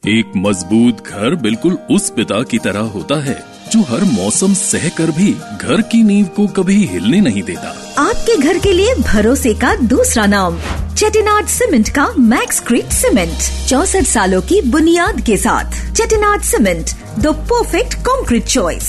एक मजबूत घर बिल्कुल उस पिता की तरह होता है जो हर मौसम सह कर भी घर की नींव को कभी हिलने नहीं देता। आपके घर के लिए भरोसे का दूसरा नाम चेटिनाड सीमेंट का मैक्सक्रीट सीमेंट, 64 सालों की बुनियाद के साथ। Chettinad cement, the perfect concrete choice.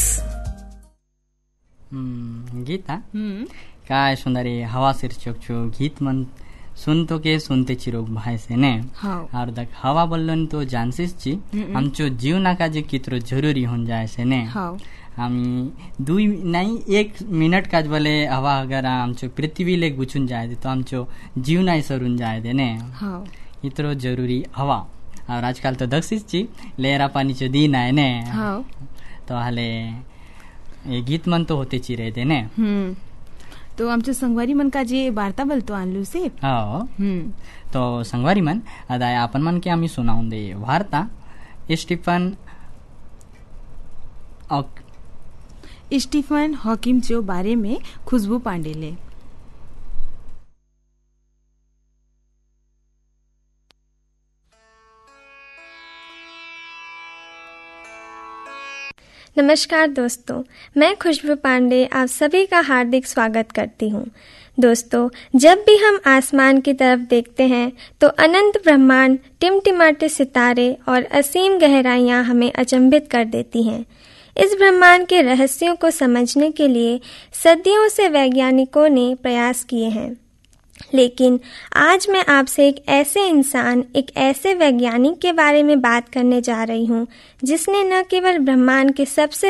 Gita काय सुंदरी हवा शीर्षक छो गीत मन सुनतो के सुनते चिरोग भाई से ने और दक हवा बोलन तो जानसिस ची आमचो जीवनाका जे कितरो जरूरी होन जाय से ने हम 2 नहीं 1 मिनट का बोले हवा अगर आमचो पृथ्वी ले गुचुन जाय तो आमचो जीवना सरुन जाय दे ने इतरो जरूरी हवा। और आजकल तो दक्षिस ची लेरा पानी चो दिन आए ने तो हले ये गीत मन तो होते ची रहे थे ने तो आमच्या संगवारी मन का जे वार्ता बोलतो आणलू से तो संगवारी मन अदा आपण मन के आम्ही सुनाऊन दे वार्ता स्टीफन हॉकिंग जो बारे में खुशबू पांडेले। नमस्कार दोस्तों, मैं खुशबू पांडे आप सभी का हार्दिक स्वागत करती हूँ। दोस्तों, जब भी हम आसमान की तरफ देखते हैं तो अनंत ब्रह्मांड, टिमटिमाते सितारे और असीम गहराइयाँ हमें अचंभित कर देती हैं। इस ब्रह्मांड के रहस्यों को समझने के लिए सदियों से वैज्ञानिकों ने प्रयास किए हैं, लेकिन आज मैं आपसे एक ऐसे इंसान, एक ऐसे वैज्ञानिक के बारे में बात करने जा रही हूँ जिसने न केवल ब्रह्मांड के सबसे